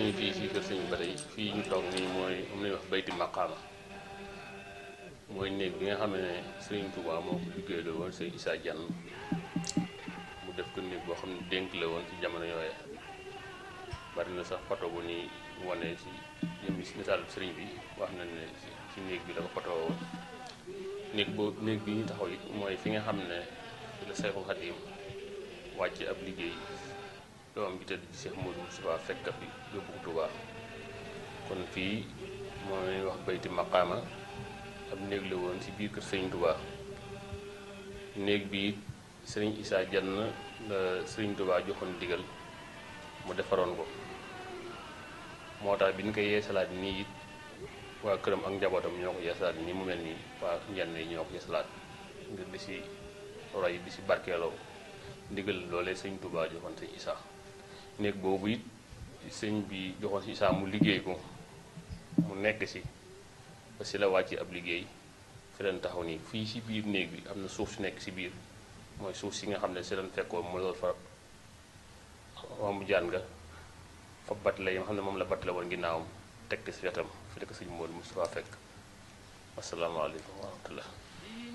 ñu ngi fii si kër sëñ ba tey fii ñu toog nii mooy am nañu wax bayti maqaama mooy néeg bi nga xam ne Sëriñ Tuubaa moo ko liggéey la woon sëñ Issa Diagne mu def ko néeg boo xam ne dénk la woon ci jamono yooye bari na sax photo bu ñuy wane si yëmbi si misaalu sëriñ bi wax nañ ne ci néeg bi la ko photo woon néeg bi ñu taxaw it mooy fi nga xam ne fi la Seexul Xadiim wàcc ab liggéey doom bi tëdd ci Cheikh Modou Moustapha fekk fi yóbbu ko Touba kon fii mooy wax bayti maqaama ab néeg la woon ci biir kër Sëriñ Touba néeg bi Sëriñ Issa Diagne la Sëriñ Touba joxoon digal mu defaroon ko moo tax bi ñu koy yeesalaat nii it waa këram ak njabootam ñoo ko yeesalaat nii mu mel nii waa njenn yi ñoo ko yeesalaat ngir di si roy di si barkeeloo ndigal loolee Sëriñ Touba joxoon Sëriñ Issa néeg boobu it sëñ bi joxoon si Issa mu liggéey ko mu nekk si ba si la wàcc ab liggéey fi leen taxaw nii fii si biir néeg bi am na suuf si nekk si biir mooy suuf si nga xam ne si leen fekkoon mu lool fa mu jaan nga fa bat la yi nga xam ne moom la bat la woon ginnaawam teg si wetam fi la ko sëñ Modou Moustapha fekk asalaamaaleykum wa rahmatullah